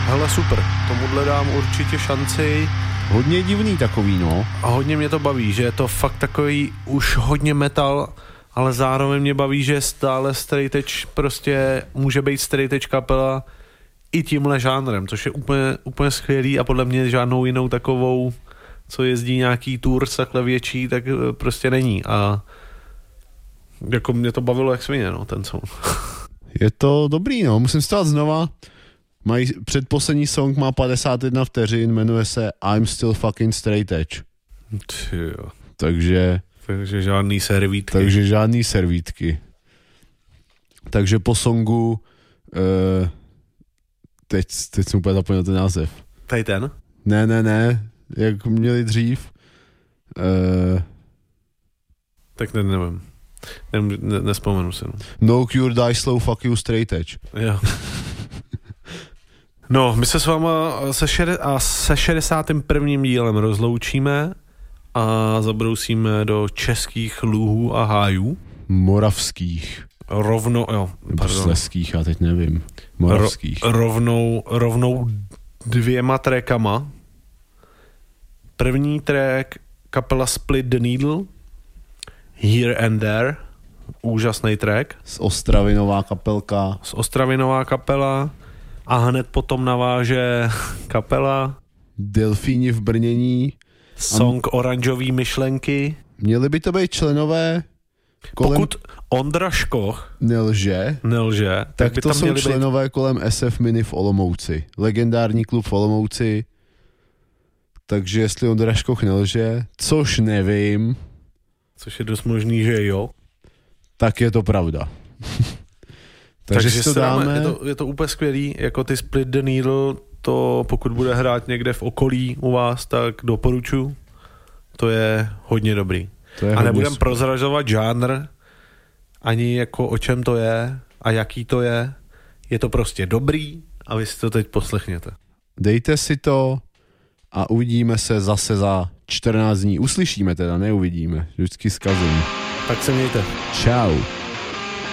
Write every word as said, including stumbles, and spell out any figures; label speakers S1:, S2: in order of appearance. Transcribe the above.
S1: Hele, super, tomuhle dám určitě šanci.
S2: Hodně divný takový, no.
S1: A hodně mě to baví, že je to fakt takový už hodně metal, ale zároveň mě baví, že stále straight edge prostě může být straight edge kapela i tímhle žánrem, což je úplně, úplně skvělý a podle mě žádnou jinou takovou, co jezdí nějaký tour takhle větší, tak prostě není. A jako mě to bavilo jak svině, no, ten song.
S2: Je to dobrý, no, musím stát znova. Mají, předposlední song má padesát jedna vteřin, jmenuje se I'm Still Fucking Straight Edge.
S1: Tyjo.
S2: Takže...
S1: Takže žádný servítky.
S2: Takže žádný servítky. Takže po songu uh, teď, teď jsem úplně zapomněl ten název.
S1: Tady ten?
S2: Ne, ne, ne, jak měli dřív. Uh,
S1: tak ten nevím. Ne, ne, nespomenu se.
S2: No Cure, Die Slow, Fuck You, Straight Edge.
S1: Jo. No, my se s váma se, šede, a se šedesátým prvním dílem rozloučíme a zabrousíme do českých lůhů a hájů.
S2: Moravských.
S1: Rovno, jo.
S2: Nebo slezských, já teď nevím. Moravských.
S1: Ro, rovnou, rovnou dvěma trackama. První track kapela Split the Needle, Here and There, úžasný track.
S2: Z Ostravy nová kapelka.
S1: Z Ostravy nová kapela a hned potom naváže kapela
S2: Delfíni v brnění.
S1: Song a... Oranžový myšlenky.
S2: Měli by to být členové kolem...
S1: Pokud Ondra Škoch
S2: nelže,
S1: nelže tak,
S2: tak
S1: by
S2: to
S1: tam
S2: jsou
S1: měli
S2: členové
S1: být...
S2: kolem S F Mini v Olomouci. Legendární klub v Olomouci. Takže jestli Ondra Škoch nelže, což nevím,
S1: což je dost možný, že jo,
S2: tak je to pravda. Takže,
S1: Takže
S2: si to dáme.
S1: Je to, je to úplně skvělý, jako ty Split the Needle, to pokud bude hrát někde v okolí u vás, tak doporučuji. To je hodně dobrý.
S2: To je
S1: a nebudem
S2: super.
S1: prozrazovat žánr, ani jako o čem to je a jaký to je. Je to prostě dobrý a vy si to teď poslechněte.
S2: Dejte si to a uvidíme se zase za čtrnáct dní. Uslyšíme teda, neuvidíme. Vždycky zkazím.
S1: Tak se mějte.
S2: Čau.